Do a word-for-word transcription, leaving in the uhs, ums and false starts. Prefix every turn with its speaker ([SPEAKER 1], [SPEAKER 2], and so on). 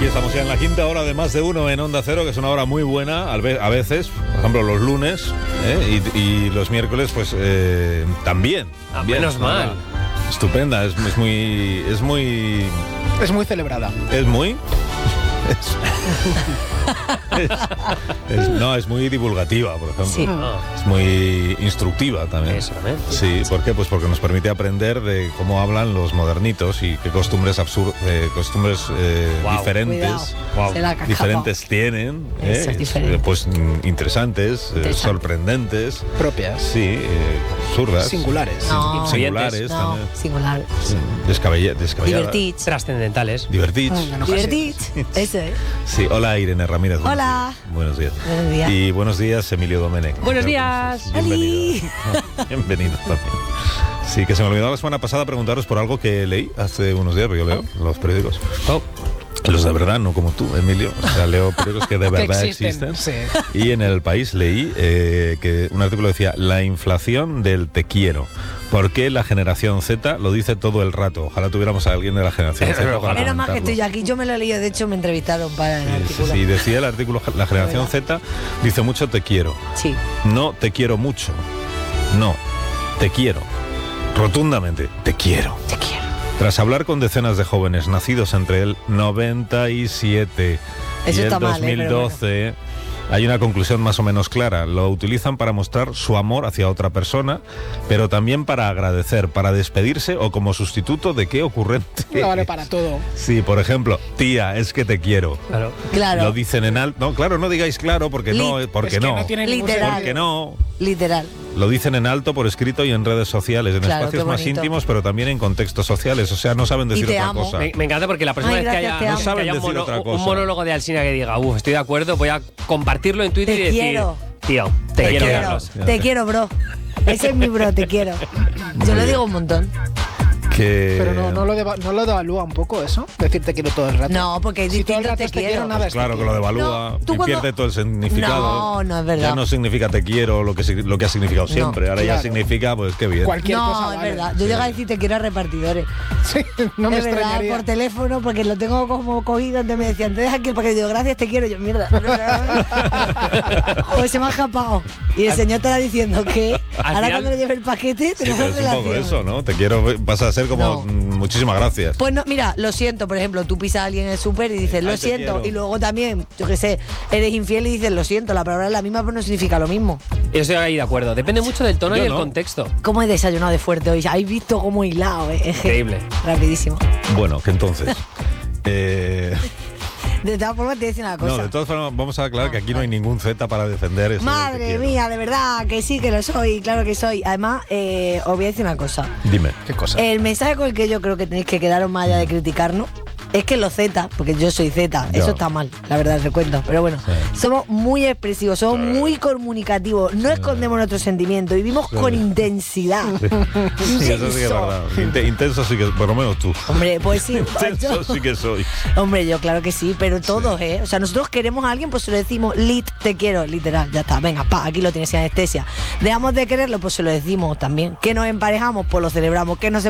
[SPEAKER 1] Aquí estamos ya en la quinta hora de Más de Uno en Onda Cero, que es una hora muy buena, a veces, por ejemplo, los lunes, ¿eh? y, y los miércoles, pues eh, también.
[SPEAKER 2] Ah, menos mal.
[SPEAKER 1] Estupenda, es, es muy... Es muy...
[SPEAKER 3] Es muy celebrada.
[SPEAKER 1] Es muy... Es, es, es, no, es muy divulgativa, por ejemplo.
[SPEAKER 4] Sí.
[SPEAKER 1] Es muy instructiva también.
[SPEAKER 2] Eso también.
[SPEAKER 1] Sí, ¿por qué? Pues porque nos permite aprender de cómo hablan los modernitos y qué costumbres absurdas, eh, costumbres eh,
[SPEAKER 2] wow.
[SPEAKER 1] diferentes,
[SPEAKER 4] wow.
[SPEAKER 1] diferentes tienen, eh,
[SPEAKER 4] es diferente.
[SPEAKER 1] pues interesantes, eh, sorprendentes,
[SPEAKER 3] propias,
[SPEAKER 1] sí, eh, absurdas,
[SPEAKER 3] singulares,
[SPEAKER 4] no.
[SPEAKER 1] singulares,
[SPEAKER 4] no,
[SPEAKER 1] también,
[SPEAKER 4] singulares,
[SPEAKER 1] sí, descabella, descabelladas,
[SPEAKER 4] divertits,
[SPEAKER 2] trascendentales,
[SPEAKER 1] divertits,
[SPEAKER 3] no, no
[SPEAKER 4] divertits, eso es.
[SPEAKER 1] Sí, hola Irene Ramírez.
[SPEAKER 4] Hola.
[SPEAKER 1] Buenos días.
[SPEAKER 4] Buenos días.
[SPEAKER 1] Y buenos días Emilio Domenech.
[SPEAKER 2] Buenos días.
[SPEAKER 1] Bienvenido. Bienvenido también. Sí, que se me olvidó la semana pasada preguntaros por algo que leí hace unos días, porque yo leo oh. los periódicos. Oh. Los de verdad, no como tú, Emilio. O sea, leo periódicos que de verdad
[SPEAKER 3] que existen.
[SPEAKER 1] existen.
[SPEAKER 3] Sí.
[SPEAKER 1] Y en El País leí eh, que un artículo decía la inflación del te quiero. Porque la generación Z lo dice todo el rato. Ojalá tuviéramos a alguien de la generación Z.
[SPEAKER 4] Menos más que estoy yo aquí. Yo me lo he leído. De hecho, me entrevistaron para el
[SPEAKER 1] sí,
[SPEAKER 4] artículo.
[SPEAKER 1] Sí, sí, decía el artículo, la generación Z dice mucho te quiero.
[SPEAKER 4] Sí.
[SPEAKER 1] No te quiero mucho. No, te quiero. Rotundamente, te quiero.
[SPEAKER 4] Te quiero.
[SPEAKER 1] Tras hablar con decenas de jóvenes nacidos entre el noventa y siete
[SPEAKER 4] Eso
[SPEAKER 1] y el
[SPEAKER 4] está
[SPEAKER 1] dos mil doce...
[SPEAKER 4] mal, ¿eh?
[SPEAKER 1] Hay una conclusión más o menos clara. Lo utilizan para mostrar su amor hacia otra persona, pero también para agradecer, para despedirse o como sustituto de qué ocurrente.
[SPEAKER 3] No vale para todo.
[SPEAKER 1] Sí, por ejemplo, tía, es que te quiero.
[SPEAKER 2] Claro.
[SPEAKER 4] Claro.
[SPEAKER 1] Lo dicen en alto. No, claro, no digáis claro porque
[SPEAKER 4] Lit-
[SPEAKER 1] no, porque
[SPEAKER 3] es que
[SPEAKER 1] no.
[SPEAKER 3] no tiene ningún
[SPEAKER 4] Literal.
[SPEAKER 1] Porque no.
[SPEAKER 4] Literal.
[SPEAKER 1] Lo dicen en alto por escrito y en redes sociales, en
[SPEAKER 4] Claro,
[SPEAKER 1] espacios
[SPEAKER 4] qué
[SPEAKER 1] más
[SPEAKER 4] bonito.
[SPEAKER 1] íntimos, pero también en contextos sociales. O sea, no saben decir
[SPEAKER 4] te
[SPEAKER 1] otra
[SPEAKER 4] amo.
[SPEAKER 1] cosa.
[SPEAKER 2] Me, me encanta porque la próxima
[SPEAKER 4] Ay,
[SPEAKER 2] vez
[SPEAKER 4] gracias,
[SPEAKER 2] que
[SPEAKER 4] te
[SPEAKER 2] haya,
[SPEAKER 4] amo.
[SPEAKER 1] No saben
[SPEAKER 2] que haya un,
[SPEAKER 1] decir
[SPEAKER 2] mono-
[SPEAKER 1] otra
[SPEAKER 2] un
[SPEAKER 1] cosa.
[SPEAKER 2] monólogo de Alsina que diga, uff, estoy de acuerdo, voy a compartirlo en Twitter
[SPEAKER 4] Te
[SPEAKER 2] y decir,
[SPEAKER 4] quiero.
[SPEAKER 2] tío, te,
[SPEAKER 4] Te
[SPEAKER 2] quiero,
[SPEAKER 4] quiero.
[SPEAKER 2] Carlos.
[SPEAKER 4] Te quiero, bro. Ese es mi bro, te quiero. Yo lo digo un montón.
[SPEAKER 1] Que...
[SPEAKER 3] Pero no, no, lo deva, no lo devalúa un poco eso, decir te quiero todo el rato.
[SPEAKER 4] No, porque es
[SPEAKER 3] si todo el
[SPEAKER 4] distinto
[SPEAKER 3] rato
[SPEAKER 4] te
[SPEAKER 3] es te
[SPEAKER 4] quiero.
[SPEAKER 3] quiero, nada es te
[SPEAKER 1] Claro que
[SPEAKER 3] quiero.
[SPEAKER 1] lo devalúa
[SPEAKER 4] No,
[SPEAKER 1] y
[SPEAKER 4] tú cuando-
[SPEAKER 1] pierde todo el significado.
[SPEAKER 4] No, no es verdad.
[SPEAKER 1] Ya no significa te quiero lo que, sig- lo que ha significado
[SPEAKER 4] No,
[SPEAKER 1] siempre. Ahora ya
[SPEAKER 3] claro.
[SPEAKER 1] significa, pues qué bien.
[SPEAKER 3] Cualquier
[SPEAKER 4] no,
[SPEAKER 3] cosa
[SPEAKER 4] es
[SPEAKER 3] vale.
[SPEAKER 4] verdad. Yo llego a decir te quiero a repartidores.
[SPEAKER 3] Sí, no me
[SPEAKER 4] es verdad,
[SPEAKER 3] extrañaría.
[SPEAKER 4] por teléfono, porque lo tengo como cogido. Antes me decían, te dejas aquí para que digo, gracias, te quiero. Yo, mierda. Pues se me ha escapado. Y el señor estará diciendo que ahora
[SPEAKER 2] final-
[SPEAKER 4] cuando le lleve el paquete,
[SPEAKER 1] Sí,
[SPEAKER 4] tenemos
[SPEAKER 1] pero es un
[SPEAKER 4] relación.
[SPEAKER 1] poco eso, ¿no? Te quiero, pasa a ser como
[SPEAKER 4] No.
[SPEAKER 1] mm, muchísimas gracias.
[SPEAKER 4] Pues no, mira, lo siento, por ejemplo, tú pisas a alguien en el súper y dices, lo
[SPEAKER 1] Ay, te
[SPEAKER 4] siento,
[SPEAKER 1] quiero.
[SPEAKER 4] y luego también, yo qué sé, eres infiel y dices, lo siento, la palabra es la misma, pero no significa lo mismo.
[SPEAKER 2] Yo estoy ahí de acuerdo. Depende mucho del tono
[SPEAKER 1] Yo
[SPEAKER 2] y del
[SPEAKER 1] no.
[SPEAKER 2] contexto.
[SPEAKER 4] ¿Cómo he desayunado de fuerte hoy? ¿Habéis visto cómo he hilado? Eh?
[SPEAKER 2] Increíble.
[SPEAKER 4] Rapidísimo.
[SPEAKER 1] Bueno, que entonces... eh,
[SPEAKER 4] De todas formas, te voy a decir una cosa.
[SPEAKER 1] no, de todas formas, vamos a aclarar que aquí no hay ningún Z para defender eso.
[SPEAKER 4] Madre mía, de verdad, que sí, que lo soy, claro que soy. Además, eh, os voy a decir una cosa.
[SPEAKER 1] Dime.
[SPEAKER 3] ¿Qué cosa?
[SPEAKER 4] El mensaje con el que yo creo que tenéis que quedaros más allá de criticarnos es que los Z, porque yo soy Z,
[SPEAKER 1] Ya.
[SPEAKER 4] eso está mal, la verdad, el recuento. Pero bueno,
[SPEAKER 1] Sí.
[SPEAKER 4] somos muy expresivos, somos muy comunicativos, no escondemos nuestros sentimientos, vivimos
[SPEAKER 1] Sí.
[SPEAKER 4] con intensidad.
[SPEAKER 1] Sí, eso sí que es verdad. Inte- intenso sí que, por lo menos tú.
[SPEAKER 4] Hombre, pues sí.
[SPEAKER 1] Intenso sí que soy.
[SPEAKER 4] Hombre, yo claro que sí, pero todos, ¿eh? O sea, nosotros queremos a alguien, pues se lo decimos, lit, te quiero, literal, ya está, venga, pa, aquí lo tienes sin anestesia. Dejamos de quererlo, pues se lo decimos también. Que nos emparejamos, pues lo celebramos. Que nos